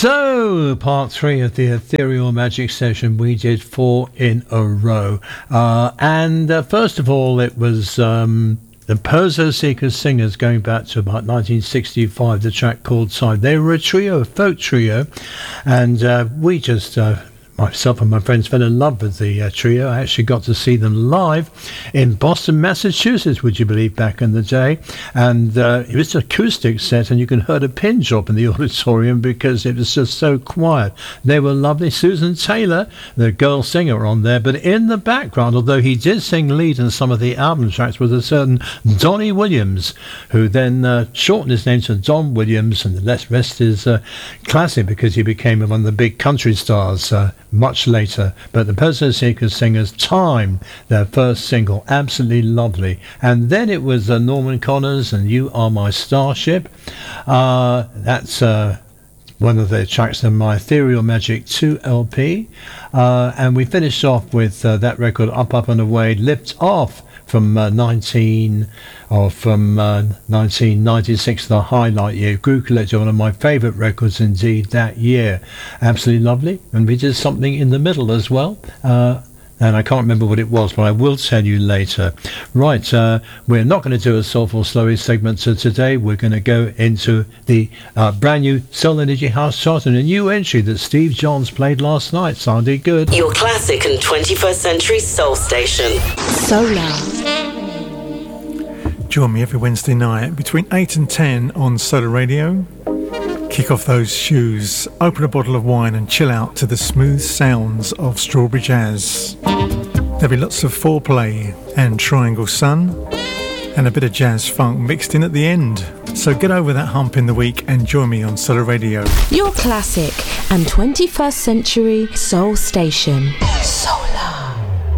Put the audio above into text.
So, part 3 of the Ethereal Magic session. We did 4 in a row. And first of all, it was the Perso Seekers Singers, going back to about 1965, the track called Side. They were a trio, a folk trio, and we just... myself and my friends fell in love with the trio. I actually got to see them live in Boston, Massachusetts, would you believe, back in the day. And it was an acoustic set, and you can hear a pin drop in the auditorium because it was just so quiet. They were lovely. Susan Taylor, the girl singer, on there. But in the background, although he did sing lead in some of the album tracks, was a certain Donnie Williams, who then shortened his name to Don Williams, and the rest is classic because he became one of the big country stars much later. But the Perso Seekers Singers, Time, their first single, absolutely lovely. And then it was Norman Connors and You Are My Starship. That's one of the tracks in my Ethereal Magic 2 LP. And we finished off with that record, Up, Up and Away, Lift Off, from 1996, the highlight year. Groove Collector, one of my favourite records indeed that year. Absolutely lovely. And we did something in the middle as well. And I can't remember what it was, but I will tell you later. Right, we're not going to do a Soulful Slowy segment today. We're going to go into the brand new Soul Energy House chart and a new entry that Steve Johns played last night. Sounded good. Your classic and 21st century soul station. Solar. Join me every Wednesday night between 8 and 10 on Solar Radio. Kick off those shoes, open a bottle of wine and chill out to the smooth sounds of Strawberry Jazz. There'll be lots of foreplay and Triangle Sun and a bit of jazz funk mixed in at the end. So get over that hump in the week and join me on Solar Radio. Your classic and 21st century soul station. Soul